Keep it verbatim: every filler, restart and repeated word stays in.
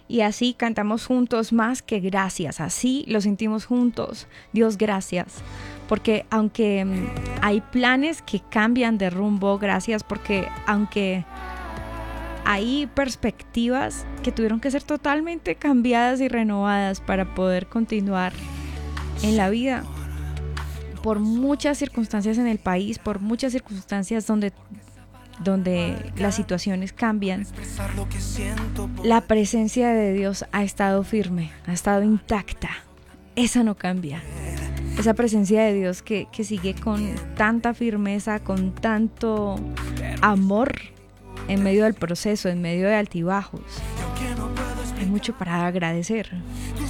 Y así cantamos juntos más que gracias, así lo sentimos juntos. Dios, gracias. Porque aunque mm, hay planes que cambian de rumbo, gracias, porque aunque hay perspectivas que tuvieron que ser totalmente cambiadas y renovadas para poder continuar en la vida, por muchas circunstancias en el país, por muchas circunstancias donde donde las situaciones cambian, la presencia de Dios ha estado firme, ha estado intacta. Esa no cambia. Esa presencia de Dios que, que sigue con tanta firmeza, con tanto amor en medio del proceso, en medio de altibajos. Hay mucho para agradecer.